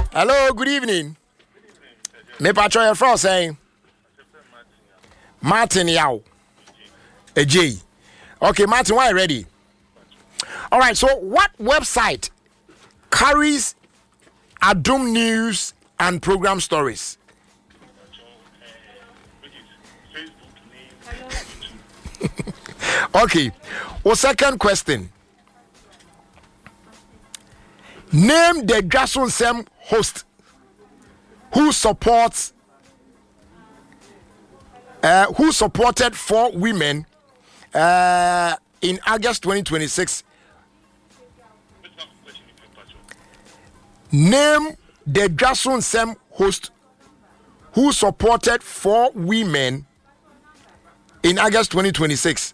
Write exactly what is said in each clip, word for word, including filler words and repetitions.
Hello, good evening. Me patro your friend saying Martin Yao. A J. Okay, Martin, why ready? All right, so what website carries Adum news and program stories? Okay. Well, second question. Name the Jason Sem host who supports uh, who supported four women uh, in August twenty twenty-six. Name the Jason Sem host who supported four women in August twenty twenty-six.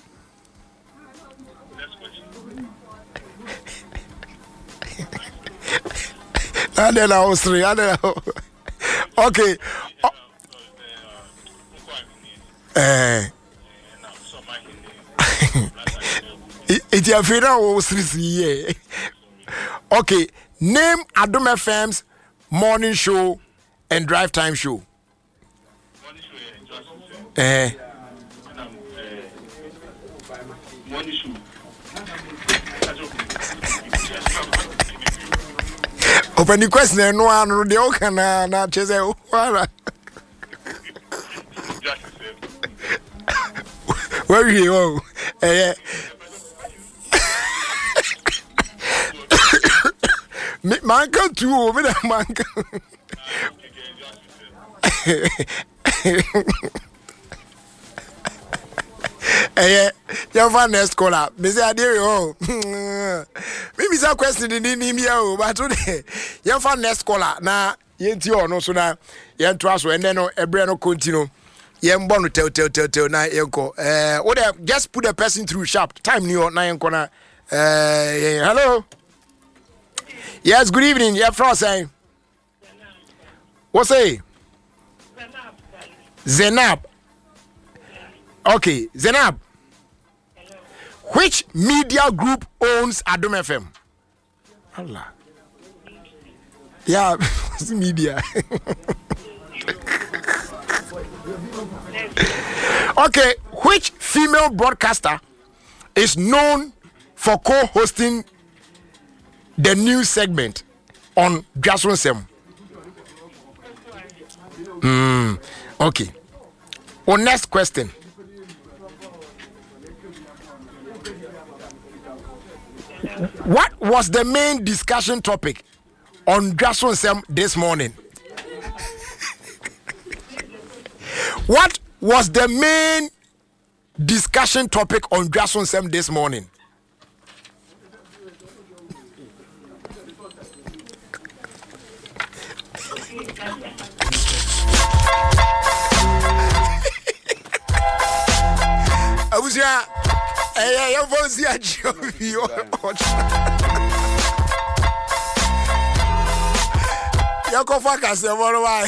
And then I was three. And then I... Okay. Oh. Uh, it's your favorite. Okay. Name Adum F M's morning show and drive time show. Eh. Morning show. Open the question. No one the okay na na chese wala. Where you go? Eh. Me manka too. Me na manka. Eh, your fan next caller. Me say I dare you. Maybe some question in the media, but today your fan next caller. Na yenti o no so na yen to aso and then no ebre no continue. Yen born tell tell tell tell na yenko. Eh, what just put the person through sharp. Time new na yenko na. Eh, hello. Yes, good evening. Your friend saying. What's say? Zenab. Okay, Zenab. Hello. Which media group owns Adum F M? Allah. Yeah, media. Okay, which female broadcaster is known for co-hosting the news segment on Jason Sem? Hmm. Okay. Our next question. What was the main discussion topic on Jason Sem this morning? What was the main discussion topic on Jason Sem this morning? I was here. Hey, I was here. You go focus your one why.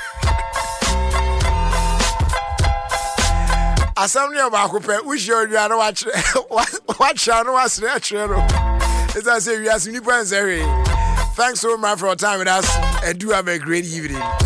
Assembly of Akupe, we show you are watch watch and watch the channel. As I say, we are Thanks so much for your time with us and do have a great evening.